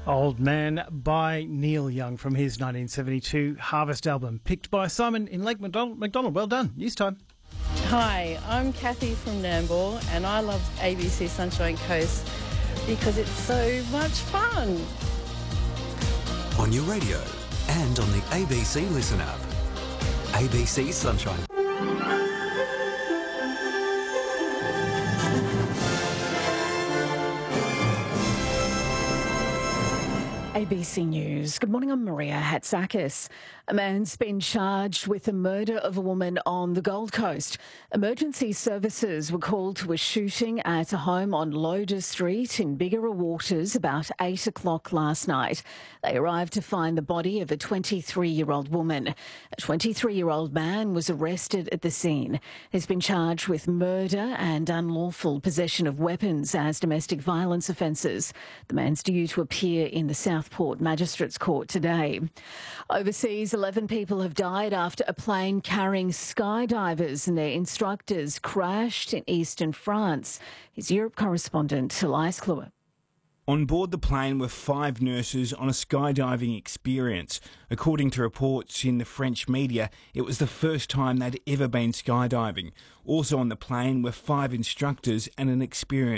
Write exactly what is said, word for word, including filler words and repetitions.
Old Man by Neil Young from his nineteen seventy-two Harvest album, picked by Simon in Lake McDonald. McDonald, well done. News time. Hi, I'm Kathy from Nambour and I love A B C Sunshine Coast because it's so much fun. On your radio and on the A B C Listen app. A B C Sunshine. A B C News. Good morning, I'm Maria Hatzakis. A man's been charged with the murder of a woman on the Gold Coast. Emergency services were called to a shooting at a home on Loder Street in Bigara Waters about eight o'clock last night. They arrived to find the body of a twenty-three-year-old woman. A twenty-three-year-old man was arrested at the scene. He's been charged with murder and unlawful possession of weapons as domestic violence offences. The man's due to appear in the Southport Magistrates Court today. Overseas, eleven people have died after a plane carrying skydivers and their instructors crashed in eastern France. His Europe correspondent, Elias Kluwer. On board the plane were five nurses on a skydiving experience. According to reports in the French media, it was the first time they'd ever been skydiving. Also on the plane were five instructors and an experienced